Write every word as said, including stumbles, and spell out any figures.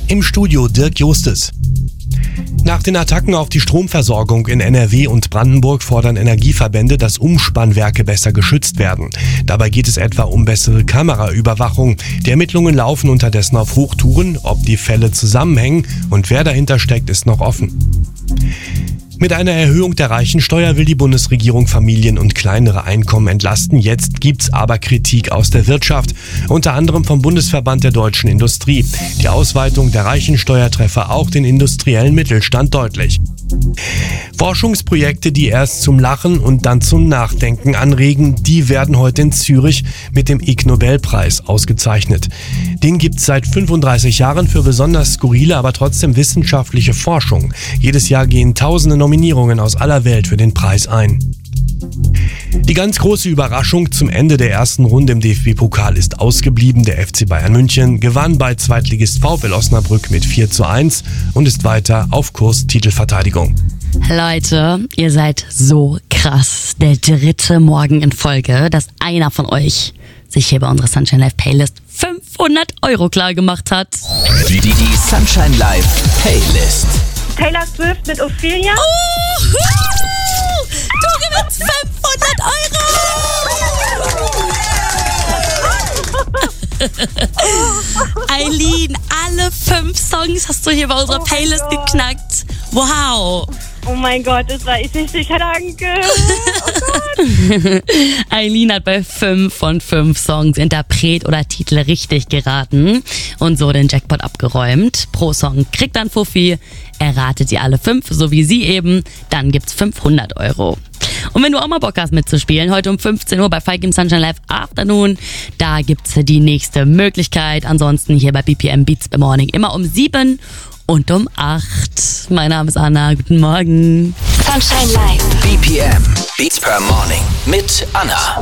Im Studio Dirk Justes. Nach den Attacken auf die Stromversorgung in N R W und Brandenburg fordern Energieverbände, dass Umspannwerke besser geschützt werden. Dabei geht es etwa um bessere Kameraüberwachung. Die Ermittlungen laufen unterdessen auf Hochtouren. Ob die Fälle zusammenhängen und wer dahinter steckt, ist noch offen. Mit einer Erhöhung der Reichensteuer will die Bundesregierung Familien und kleinere Einkommen entlasten. Jetzt gibt's aber Kritik aus der Wirtschaft, unter anderem vom Bundesverband der deutschen Industrie. Die Ausweitung der Reichensteuer treffe auch den industriellen Mittelstand deutlich. Forschungsprojekte, die erst zum Lachen und dann zum Nachdenken anregen, die werden heute in Zürich mit dem Ig-Nobelpreis ausgezeichnet. Den gibt's seit fünfunddreißig Jahren für besonders skurrile, aber trotzdem wissenschaftliche Forschung. Jedes Jahr gehen tausende Nominierungen aus aller Welt für den Preis ein. Die ganz große Überraschung zum Ende der ersten Runde im D F B-Pokal ist ausgeblieben. Der F C Bayern München gewann bei Zweitligist VfL Osnabrück mit vier zu eins und ist weiter auf Kurs Titelverteidigung. Leute, ihr seid so krass. Der dritte Morgen in Folge, dass einer von euch sich hier bei unserer Sunshine Live Playlist fünfhundert Euro klar gemacht hat. Die, die, die Sunshine Live Playlist. Taylor Swift mit Ophelia. Oh, du gewinnst fünfhundert Euro! Eileen, alle fünf Songs hast du hier bei unserer Oh Playlist Gott. geknackt. Wow! Oh mein Gott, das war ich richtig. Danke. Oh Gott. Eileen hat bei fünf von fünf Songs Interpret oder Titel richtig geraten und so den Jackpot abgeräumt. Pro Song kriegt dann Fuffi. Erratet ihr alle fünf, so wie sie eben, dann gibt's fünfhundert Euro. Und wenn du auch mal Bock hast mitzuspielen, heute um fünfzehn Uhr bei Five Game Sunshine Live Afternoon, da gibt's die nächste Möglichkeit. Ansonsten hier bei B P M Beats per Morning immer um sieben und um acht. Mein Name ist Anna, guten Morgen. Sunshine Live. B P M Beats per Morning mit Anna.